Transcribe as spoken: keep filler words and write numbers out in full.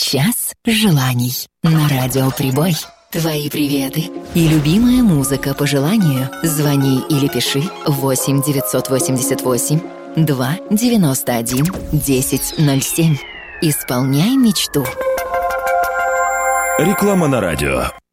Час желаний на Радио Прибой. Твои приветы и любимая музыка по желанию. Звони или пиши восемь девятьсот восемьдесят восемь два девяносто один десять ноль семь. Исполняй мечту. Реклама на радио.